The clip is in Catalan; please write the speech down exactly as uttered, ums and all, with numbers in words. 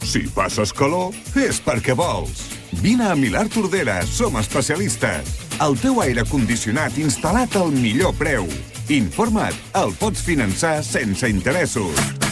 Si passes calor, és perquè vols. Vine a Milà Tordera, som especialistes. El teu aire condicionat instal·lat al millor preu. Informa't, el pots finançar sense interessos.